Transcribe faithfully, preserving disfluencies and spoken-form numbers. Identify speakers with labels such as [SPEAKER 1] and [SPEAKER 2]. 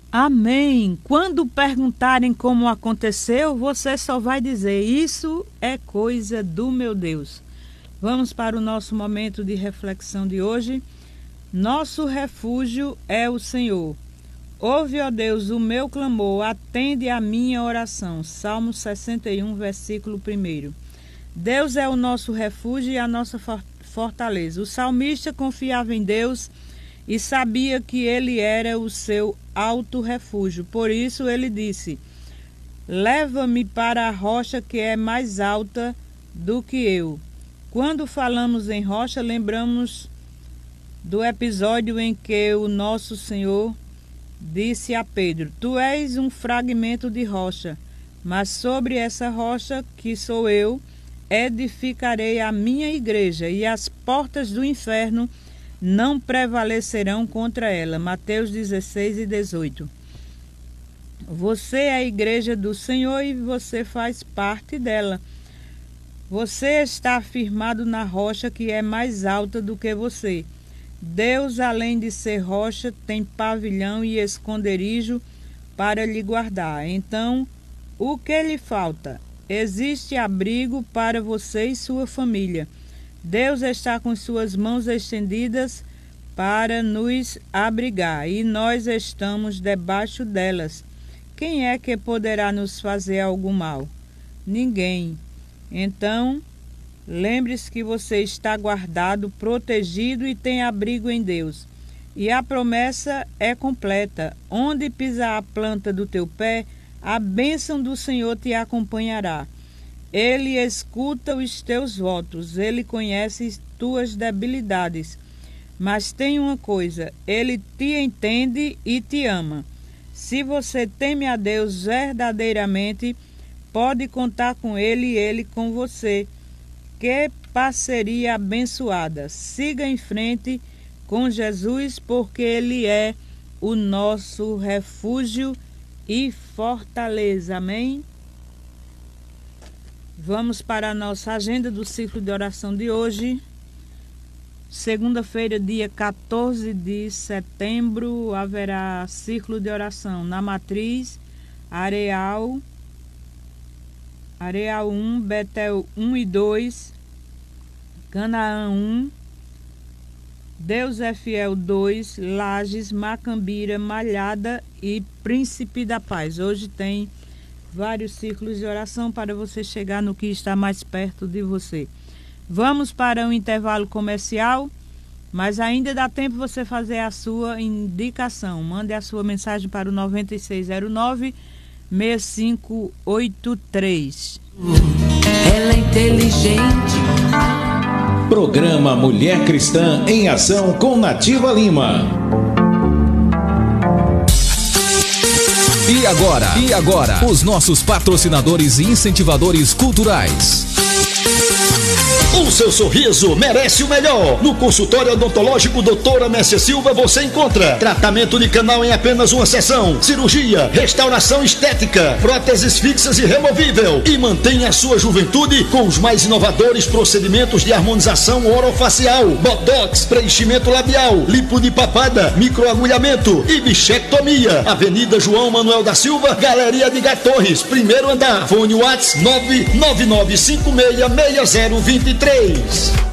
[SPEAKER 1] Amém. Quando perguntarem como aconteceu, você só vai dizer: isso é coisa do meu Deus. Vamos para o nosso momento de reflexão de hoje. Nosso refúgio é o Senhor. Ouve, ó Deus, o meu clamor, atende a minha oração. Salmo sessenta e um, versículo um. Deus é o nosso refúgio e a nossa fortaleza. O salmista confiava em Deus e sabia que ele era o seu alto refúgio. Por isso ele disse: leva-me para a rocha que é mais alta do que eu. Quando falamos em rocha, lembramos do episódio em que o nosso Senhor disse a Pedro: tu és um fragmento de rocha, mas sobre essa rocha, que sou eu, edificarei a minha igreja, e as portas do inferno não prevalecerão contra ela. Mateus dezesseis e dezoito. Você é a igreja do Senhor e você faz parte dela. Você está afirmado na rocha que é mais alta do que você. Deus, além de ser rocha, tem pavilhão e esconderijo para lhe guardar. Então, o que lhe falta? Existe abrigo para você e sua família. Deus está com suas mãos estendidas para nos abrigar, e nós estamos debaixo delas. Quem é que poderá nos fazer algum mal? Ninguém. Então, lembre-se que você está guardado, protegido e tem abrigo em Deus. E a promessa é completa. Onde pisar a planta do teu pé, a bênção do Senhor te acompanhará. Ele escuta os teus votos, ele conhece tuas debilidades. Mas tem uma coisa: ele te entende e te ama. Se você teme a Deus verdadeiramente, pode contar com ele e ele com você. Que parceria abençoada! Siga em frente com Jesus, porque ele é o nosso refúgio e fortaleza. Amém? Vamos para a nossa agenda do ciclo de oração de hoje. Segunda-feira, dia quatorze de setembro, haverá ciclo de oração na Matriz, Areal, Areal um, Betel um e dois, Canaã um, Deus é Fiel dois, Lages, Macambira, Malhada e Príncipe da Paz. Hoje tem vários ciclos de oração para você chegar no que está mais perto de você. Vamos para um intervalo comercial, mas ainda dá tempo você fazer a sua indicação. Mande a sua mensagem para o nove seis zero nove, seis cinco oito três.
[SPEAKER 2] Ela é inteligente.
[SPEAKER 3] Programa Mulher Cristã em Ação com Nativa Lima.
[SPEAKER 4] E agora, e agora, os nossos patrocinadores e incentivadores culturais.
[SPEAKER 5] O seu sorriso merece o melhor. No consultório odontológico doutora Messia Silva você encontra tratamento de canal em apenas uma sessão, cirurgia, restauração estética, próteses fixas e removível, e mantenha a sua juventude com os mais inovadores procedimentos de harmonização orofacial, botox, preenchimento labial, lipo de papada, microagulhamento e bichectomia. Avenida João Manuel da Silva, Galeria de Gatorres, primeiro andar. Fone WhatsApp nove nove nove cinco seis seis zero dois três.